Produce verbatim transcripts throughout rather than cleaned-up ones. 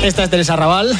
Esta es Teresa Raval.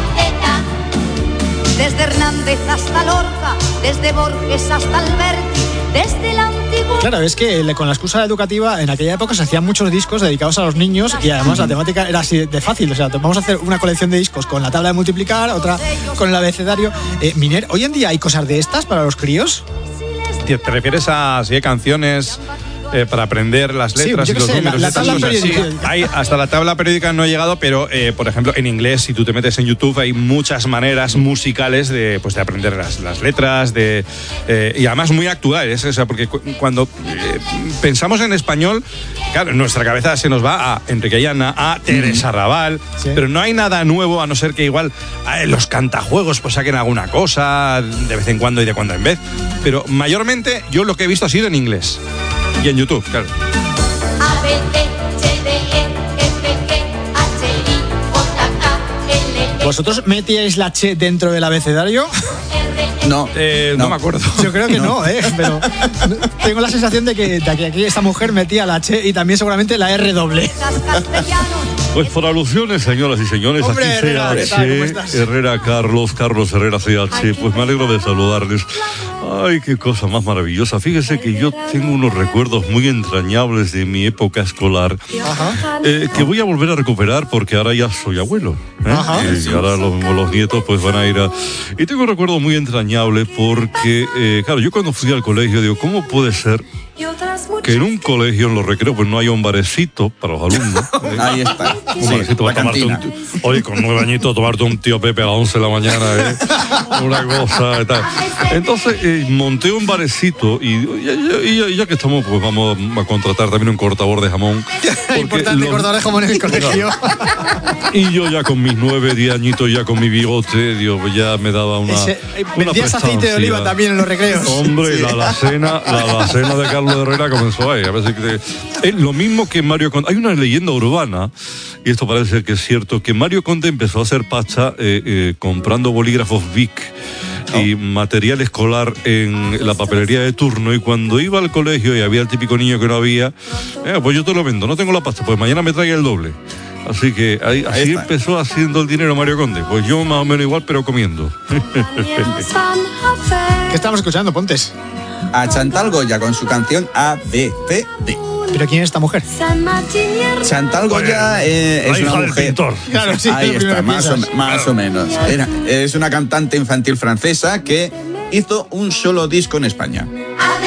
Desde Hernández hasta Lorca, desde Borges hasta Alberti, desde el antiguo... Claro, es que con la excusa educativa en aquella época se hacían muchos discos dedicados a los niños y además la temática era así de fácil. O sea, vamos a hacer una colección de discos con la tabla de multiplicar, otra con el abecedario. Eh, Miner, ¿hoy en día hay cosas de estas para los críos? ¿Te refieres a si hay canciones eh, para aprender las letras sí, y los sé, números? La, la tabla periódica. Sí, hay, hasta la tabla periódica no he llegado, pero eh, por ejemplo en inglés, si tú te metes en YouTube, hay muchas maneras musicales de, pues, de aprender las, las letras, de, eh, y además muy actuales. O sea, porque cu- cuando eh, pensamos en español, claro, en nuestra cabeza se nos va a Enrique Llana, a Teresa Raval, sí. Pero no hay nada nuevo, a no ser que igual eh, los cantajuegos pues saquen alguna cosa de vez en cuando y de cuando en vez. Pero mayormente yo lo que he visto ha sido en inglés. Y en YouTube, claro. ¿Vosotros metíais la che dentro del abecedario? No, eh, no, no me acuerdo. Yo creo que no, no ¿eh? Pero tengo la sensación de que, de que aquí esta mujer metía la che y también seguramente la R doble. Pues por alusiones, señoras y señores, Hombre, aquí Herrera, C H, Herrera Carlos, Carlos Herrera C H, pues me alegro de saludarles. Ay, qué cosa más maravillosa. Fíjese que yo tengo unos recuerdos muy entrañables de mi época escolar, eh, que voy a volver a recuperar porque ahora ya soy abuelo, ¿eh? Y ahora los, los nietos pues van a ir a... Y tengo un recuerdo muy entrañable porque, eh, claro, yo cuando fui al colegio digo, ¿cómo puede ser que en un colegio, en los recreos, pues no haya un barecito para los alumnos? ¿eh? Ahí está. Un Sí, barecito para tomarte un... Oye, con nueve añitos tomarte un tío Pepe a las once de la mañana, ¿eh? Una cosa y tal. Entonces eh, monté un barecito y, y, y, y ya que estamos, pues vamos a contratar también un cortador de jamón. Importante, los... cortador de jamón en el colegio. Y yo ya con mis nueve, diez añitos, ya con mi bigote, Dios, ya me daba una... Ese, una ¿vendías aceite de oliva también en los recreos? Hombre, sí. la alacena, la alacena de Carlos Herrera comenzó ahí. A veces que, es lo mismo que Mario Conde. Hay una leyenda urbana, y esto parece ser que es cierto, que Mario Conde empezó a hacer pacha eh, eh, comprando bolígrafos Bic y material escolar en la papelería de turno, y cuando iba al colegio y había el típico niño que no había, eh, pues yo te lo vendo, no tengo la pasta, pues mañana me traiga el doble. Así que ahí, así empezó haciendo el dinero Mario Conde. Pues yo más o menos igual, pero comiendo. ¿Qué estamos escuchando, Pontes? A Chantal Goya con su canción A B C D. ¿Pero quién es esta mujer? Chantal Goya eh, es una mujer. Claro, sí, ahí está, más, o, más claro. o menos. Era, es una cantante infantil francesa que hizo un solo disco en España.